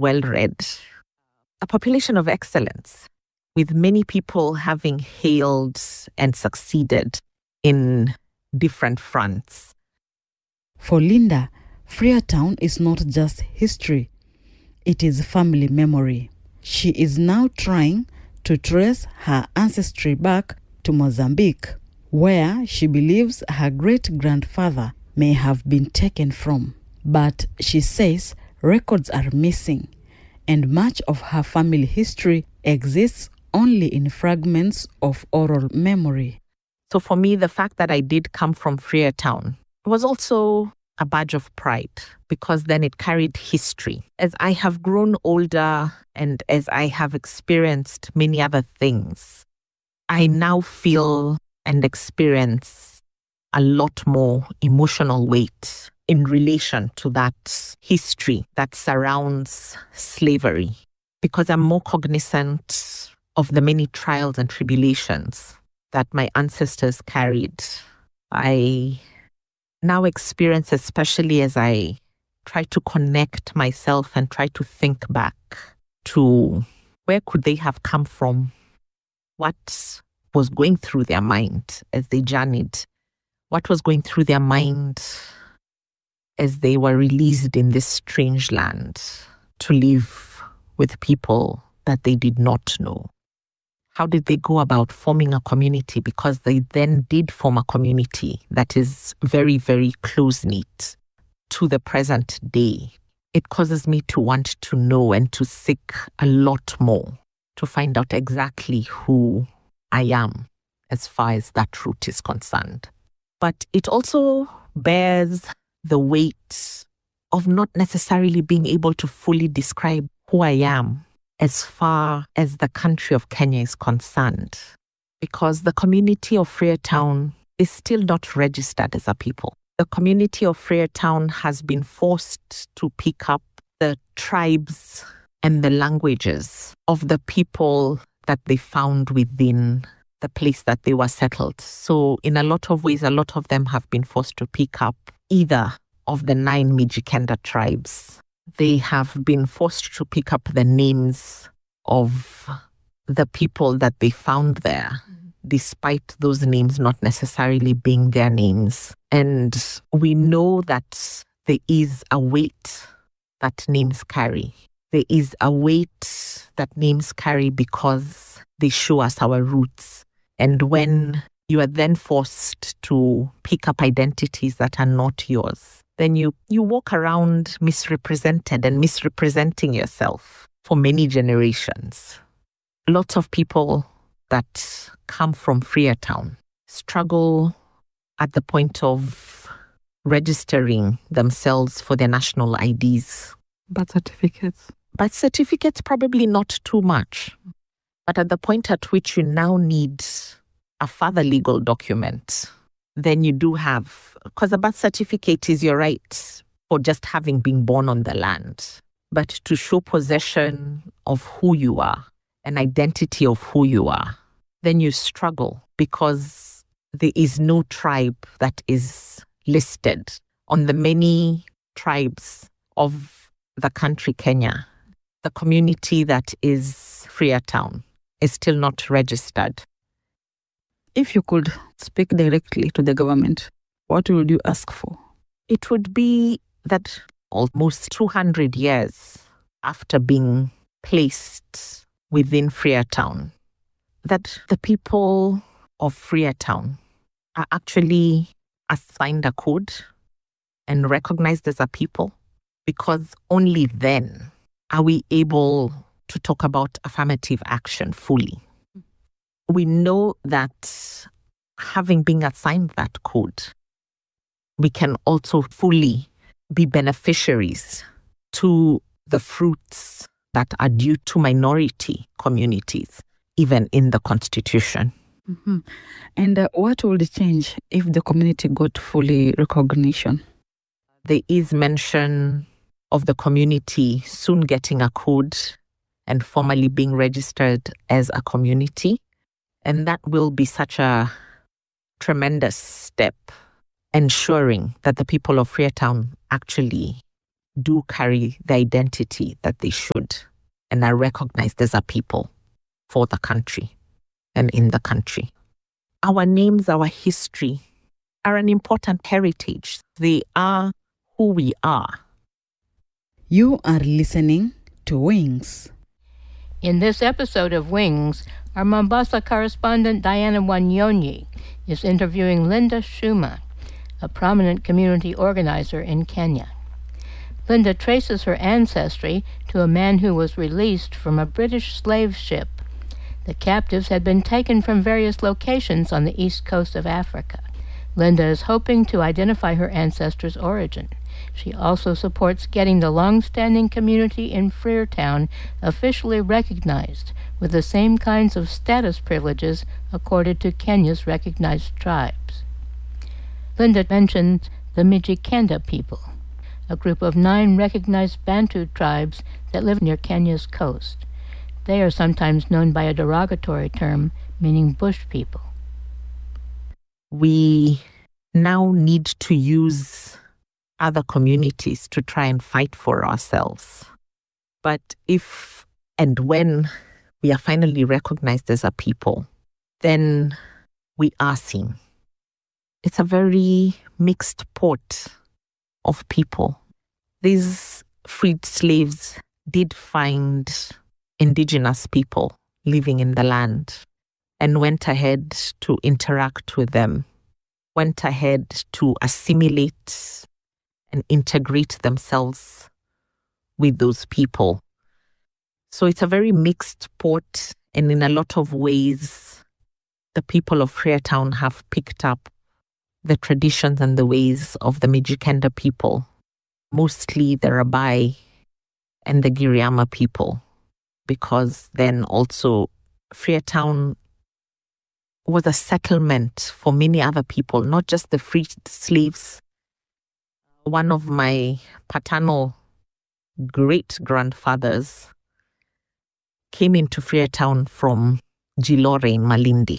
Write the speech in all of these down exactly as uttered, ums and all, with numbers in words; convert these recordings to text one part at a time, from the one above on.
well-read, a population of excellence, with many people having hailed and succeeded in different fronts. For Linda, Freetown is not just history, it is family memory. She is now trying to trace her ancestry back to Mozambique, where she believes her great-grandfather may have been taken from. But she says records are missing, and much of her family history exists only in fragments of oral memory. So for me, the fact that I did come from Freetown was also a badge of pride, because then it carried history. As I have grown older and as I have experienced many other things, I now feel and experience a lot more emotional weight in relation to that history that surrounds slavery, because I'm more cognizant of the many trials and tribulations that my ancestors carried. I now experience, especially as I try to connect myself and try to think back to where could they have come from, what was going through their mind as they journeyed, what was going through their mind as they were released in this strange land to live with people that they did not know. How did they go about forming a community? Because they then did form a community that is very, very close-knit to the present day. It causes me to want to know and to seek a lot more to find out exactly who I am as far as that root is concerned. But it also bears the weight of not necessarily being able to fully describe who I am as far as the country of Kenya is concerned, because the community of Freetown is still not registered as a people. The community of Freetown has been forced to pick up the tribes and the languages of the people that they found within the place that they were settled. So in a lot of ways, a lot of them have been forced to pick up either of the nine Mijikenda tribes. They have been forced to pick up the names of the people that they found there, despite those names not necessarily being their names. And we know that there is a weight that names carry. There is a weight that names carry because they show us our roots. And when you are then forced to pick up identities that are not yours, then you, you walk around misrepresented and misrepresenting yourself for many generations. Lots of people that come from Freetown struggle at the point of registering themselves for their national I Ds. Birth certificates. Birth certificates, probably not too much. But at the point at which you now need a further legal document, then you do have, because a birth certificate is your right for just having been born on the land. But to show possession of who you are, an identity of who you are, then you struggle because there is no tribe that is listed on the many tribes of the country Kenya. The community that is Freetown is still not registered. If you could speak directly to the government, what would you ask for? It would be that almost two hundred years after being placed within Freetown, that the people of Freetown are actually assigned a code and recognized as a people, because only then are we able to talk about affirmative action fully. We know that having been assigned that code, we can also fully be beneficiaries to the fruits that are due to minority communities, even in the Constitution. Mm-hmm. And uh, what would change if the community got fully recognition? There is mention of the community soon getting a code and formally being registered as a community. And that will be such a tremendous step, ensuring that the people of Freetown actually do carry the identity that they should and are recognized as a people for the country and in the country. Our names, our history are an important heritage. They are who we are. You are listening to Wings. In this episode of Wings, our Mombasa correspondent Diana Wanyonyi is interviewing Linda Shuma, a prominent community organizer in Kenya. Linda traces her ancestry to a man who was released from a British slave ship. The captives had been taken from various locations on the east coast of Africa. Linda is hoping to identify her ancestors' origin. She also supports getting the long-standing community in Freetown officially recognized with the same kinds of status privileges accorded to Kenya's recognized tribes. Linda mentions the Mijikenda people, a group of nine recognized Bantu tribes that live near Kenya's coast. They are sometimes known by a derogatory term meaning bush people. We now need to use other communities to try and fight for ourselves. But if and when we are finally recognized as a people, then we are seen. It's a very mixed pot of people. These freed slaves did find indigenous people living in the land and went ahead to interact with them, went ahead to assimilate and integrate themselves with those people. So it's a very mixed pot, and in a lot of ways, the people of Freetown have picked up the traditions and the ways of the Mijikenda people, mostly the Rabai and the Giriama people, because then also Freetown was a settlement for many other people, not just the freed slaves. One of my paternal great-grandfathers came into Freetown from Jilore in Malindi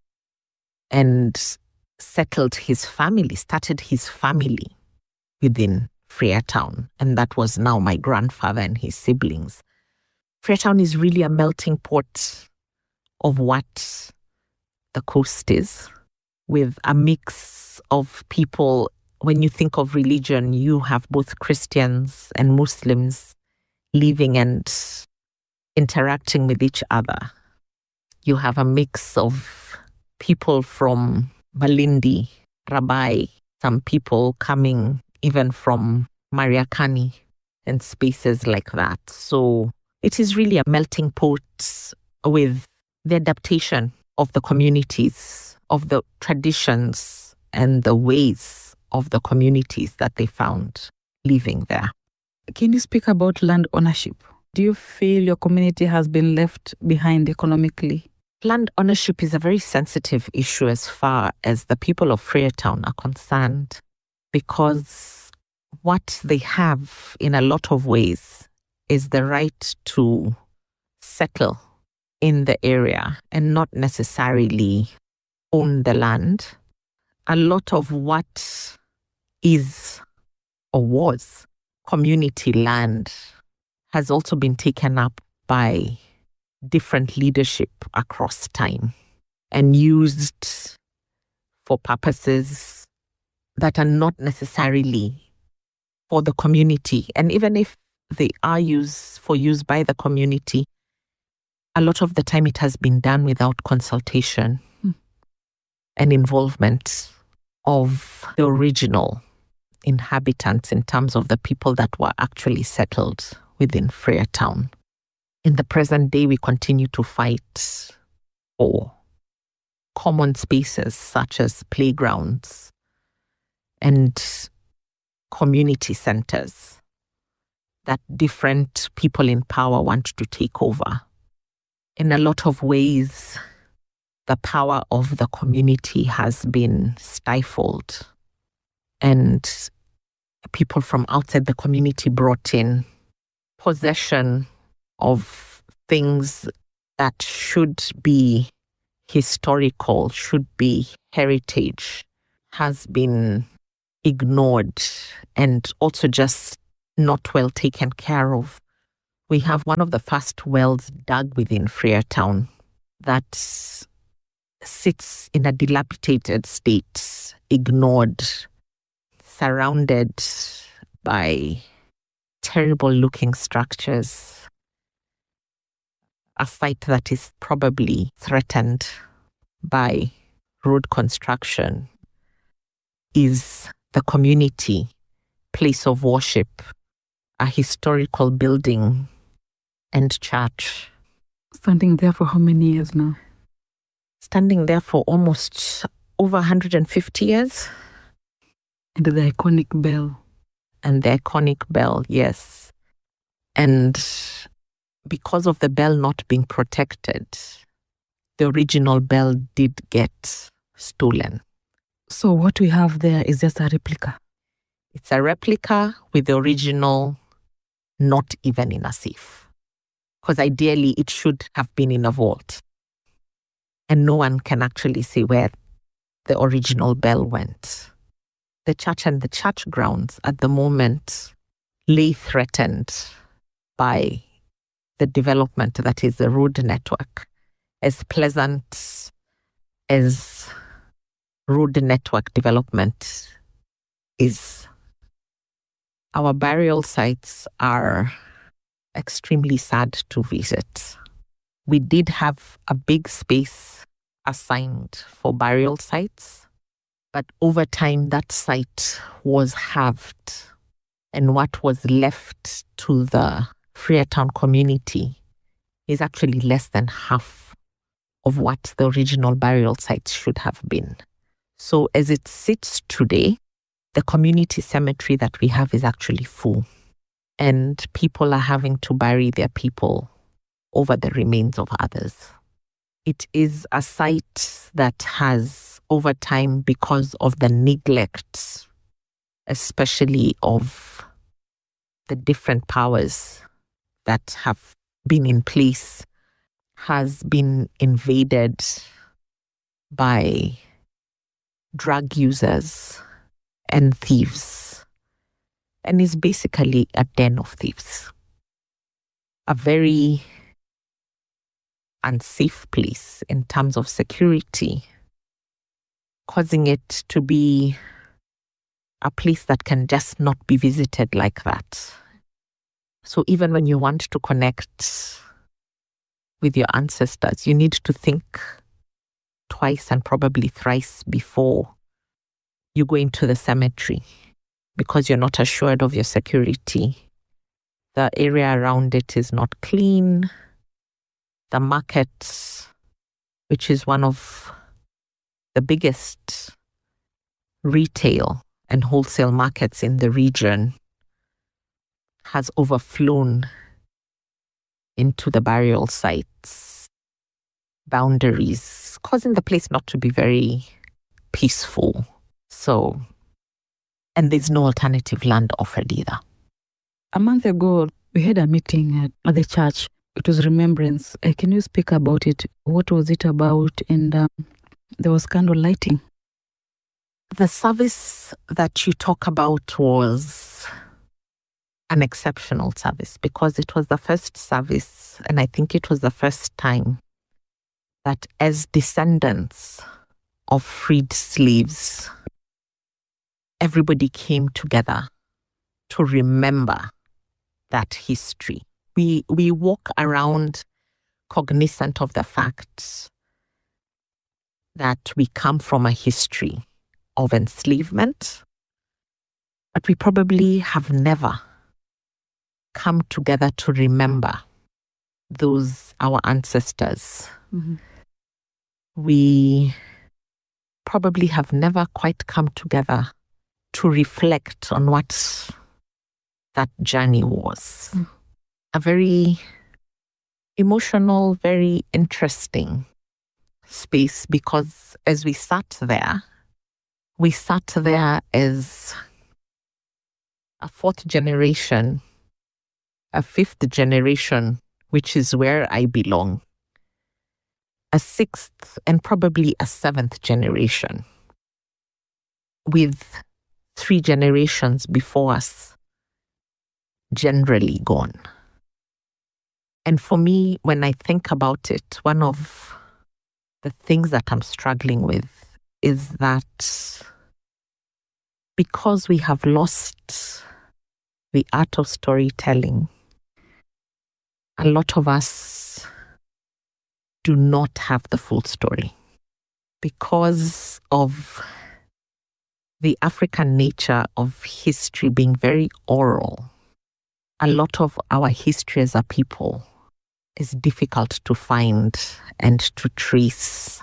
and settled his family, started his family within Freetown. And that was now my grandfather and his siblings. Freetown is really a melting pot of what the coast is, with a mix of people. When you think of religion, you have both Christians and Muslims living and interacting with each other. You have a mix of people from Malindi, Rabai, some people coming even from Mariakani and spaces like that. So it is really a melting pot with the adaptation of the communities, of the traditions and the ways of the communities that they found living there. Can you speak about land ownership? Do you feel your community has been left behind economically? Land ownership is a very sensitive issue as far as the people of Freetown are concerned, because what they have in a lot of ways is the right to settle in the area and not necessarily own the land. A lot of what is or was community land has also been taken up by different leadership across time and used for purposes that are not necessarily for the community. And even if they are used for use by the community, a lot of the time it has been done without consultation mm. and involvement of the original inhabitants in terms of the people that were actually settled within Freetown. In the present day, we continue to fight for common spaces such as playgrounds and community centers that different people in power want to take over. In a lot of ways, the power of the community has been stifled, and people from outside the community brought in possession of things that should be historical, should be heritage, has been ignored and also just not well taken care of. We have one of the first wells dug within Freetown that sits in a dilapidated state, ignored, surrounded by terrible looking structures. A site that is probably threatened by road construction is the community place of worship, a historical building and church. Standing there for how many years now? Standing there for almost over one hundred fifty years. And the iconic bell. And the iconic bell, yes. And because of the bell not being protected, the original bell did get stolen. So what we have there is just a replica? It's a replica with the original not even in a safe. Because ideally it should have been in a vault. And no one can actually say where the original bell went. The church and the church grounds at the moment lay threatened by the development that is the road network. As pleasant as road network development is, our burial sites are extremely sad to visit. We did have a big space assigned for burial sites, but over time that site was halved, and what was left to the Freetown community is actually less than half of what the original burial site should have been. So as it sits today, the community cemetery that we have is actually full, and people are having to bury their people over the remains of others. It is a site that has, over time, because of the neglect, especially of the different powers that have been in place, has been invaded by drug users and thieves, and is basically a den of thieves. A very unsafe place in terms of security, causing it to be a place that can just not be visited like that. So even when you want to connect with your ancestors, you need to think twice and probably thrice before you go into the cemetery, because you're not assured of your security. The area around it is not clean. The market, which is one of the biggest retail and wholesale markets in the region, has overflown into the burial sites boundaries, causing the place not to be very peaceful. So, and there's no alternative land offered either. A month ago, we had a meeting at, at the church. It was remembrance. Uh, can you speak about it? What was it about? And um, there was candle lighting. The service that you talk about was an exceptional service, because it was the first service, and I think it was the first time that as descendants of freed slaves, everybody came together to remember that history. We we walk around cognizant of the fact that we come from a history of enslavement, but we probably have never come together to remember those, our ancestors. Mm-hmm. We probably have never quite come together to reflect on what that journey was. Mm. A very emotional, very interesting space, because as we sat there, we sat there as a fourth generation, a fifth generation, which is where I belong, a sixth and probably a seventh generation, with three generations before us generally gone. And for me, when I think about it, one of the things that I'm struggling with is that because we have lost the art of storytelling, a lot of us do not have the full story. Because of the African nature of history being very oral, a lot of our history as a people is difficult to find and to trace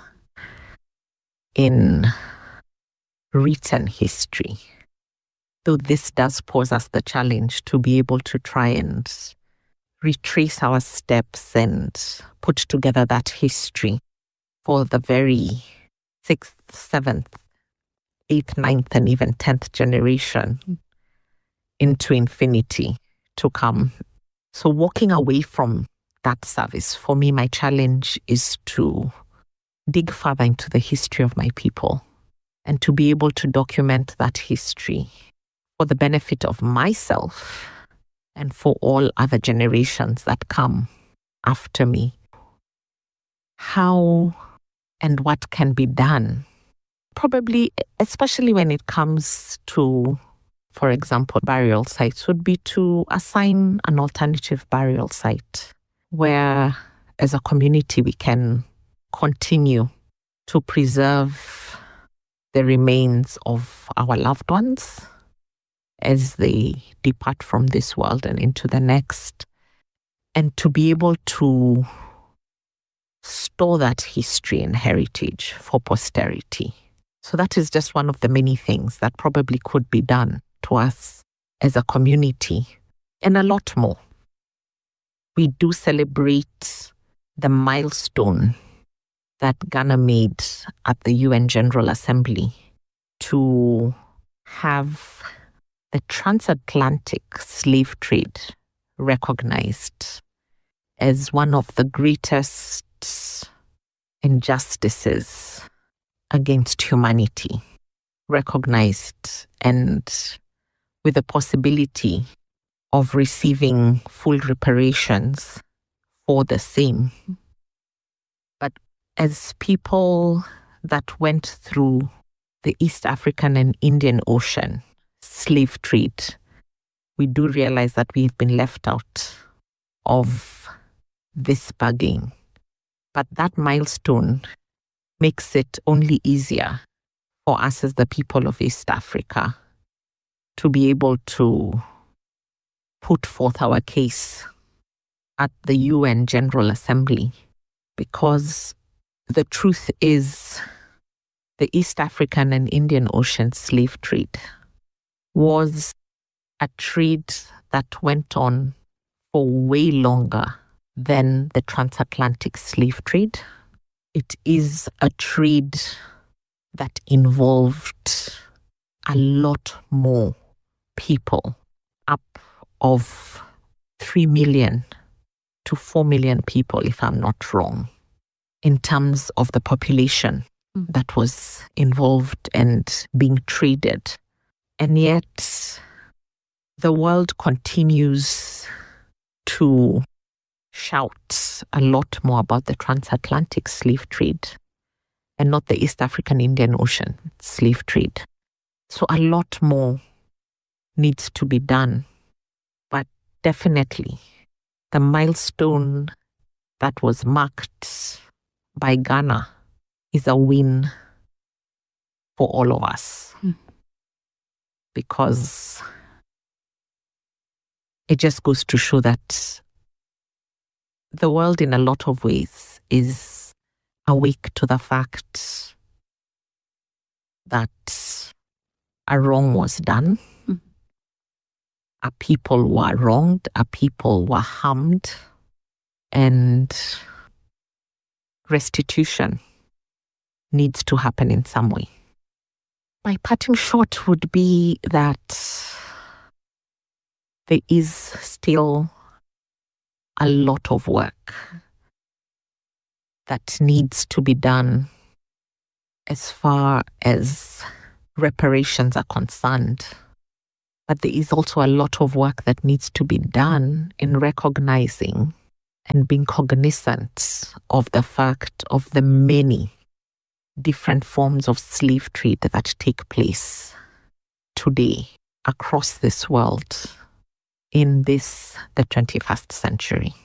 in written history. Though this does pose us the challenge to be able to try and retrace our steps and put together that history for the very sixth, seventh, eighth, ninth, and even tenth generation into infinity to come. So walking away from that service, for me, my challenge is to dig further into the history of my people and to be able to document that history for the benefit of myself and for all other generations that come after me. How and what can be done? Probably, especially when it comes to, for example, burial sites, would be to assign an alternative burial site where, as a community, we can continue to preserve the remains of our loved ones as they depart from this world and into the next, and to be able to store that history and heritage for posterity. So that is just one of the many things that probably could be done to us as a community, and a lot more. We do celebrate the milestone that Ghana made at the U N General Assembly to have the transatlantic slave trade recognized as one of the greatest injustices against humanity, recognized and with the possibility of receiving full reparations for the same. But as people that went through the East African and Indian Ocean slave trade, we do realize that we've been left out of this bargain. But that milestone makes it only easier for us as the people of East Africa to be able to put forth our case at the U N General Assembly, because the truth is the East African and Indian Ocean slave trade was a trade that went on for way longer than the transatlantic slave trade. It is a trade that involved a lot more people, up of three million to four million people, if I'm not wrong, in terms of the population mm. that was involved and being traded. And yet, the world continues to shout a lot more about the transatlantic slave trade and not the East African Indian Ocean slave trade. So a lot more needs to be done. But definitely, the milestone that was marked by Ghana is a win for all of us. Mm. Because it just goes to show that the world in a lot of ways is awake to the fact that a wrong was done. Mm. A people were wronged, a people were harmed, and restitution needs to happen in some way. My parting shot would be that there is still a lot of work that needs to be done as far as reparations are concerned. But there is also a lot of work that needs to be done in recognizing and being cognizant of the fact of the many different forms of slave trade that take place today across this world in this, the twenty-first century.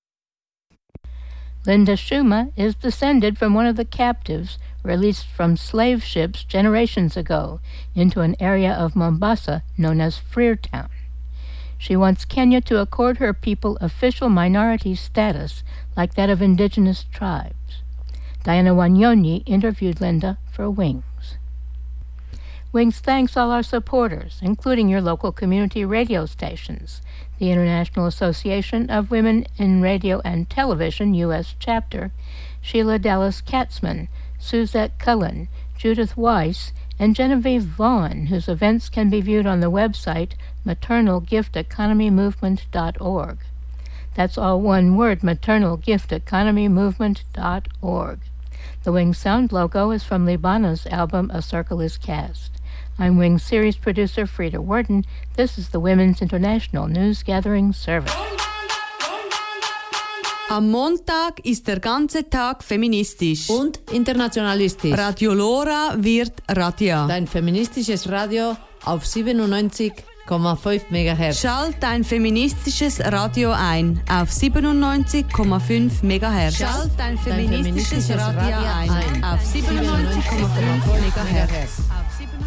Linda Schumer is descended from one of the captives released from slave ships generations ago into an area of Mombasa known as Freetown. She wants Kenya to accord her people official minority status like that of indigenous tribes. Diana Wanyonyi interviewed Linda for Wings. Wings thanks all our supporters, including your local community radio stations, the International Association of Women in Radio and Television, U S Chapter, Sheila Dallas Katzman, Suzette Cullen, Judith Weiss, and Genevieve Vaughn, whose events can be viewed on the website maternal gift economy movement dot org. That's all one word, maternal gift economy movement dot org. The Wings sound logo is from Libana's album A Circle is Cast. I'm Wings series producer Frida Worden. This is the Women's International News Gathering Service. Am Montag ist der ganze Tag feministisch. Und internationalistisch. Radio Lora wird Radia. Dein feministisches Radio auf siebenundneunzig Komma fünf Megahertz. Schalt dein feministisches Radio ein auf siebenundneunzig Komma fünf Megahertz. Schalt dein feministisches Radio ein auf siebenundneunzig Komma fünf Megahertz.